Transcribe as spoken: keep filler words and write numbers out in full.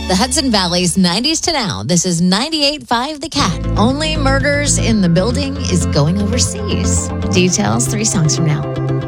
The Hudson Valley's nineties to now. This is ninety-eight point five The Cat. Only Murders in the Building is going overseas. Details three songs from now.